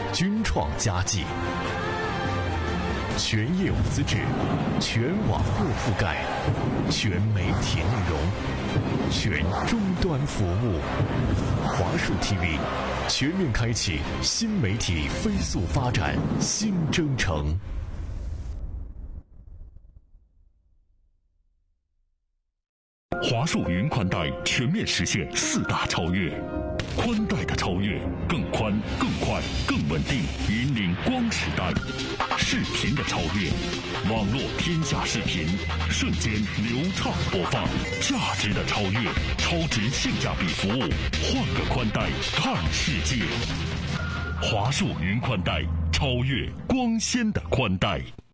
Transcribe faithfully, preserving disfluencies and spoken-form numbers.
君创佳绩，全业务资质，全网络覆盖，全媒体内容，全终端服务。华数 T V 全面开启新媒体飞速发展新征程。 华数云宽带全面实现四大超越，宽带的超越，更宽、更快、更稳定，引领光时代；视频的超越，网络天下视频，瞬间流畅播放；价值的超越，超值性价比服务，换个宽带看世界。华数云宽带，超越光纤的宽带。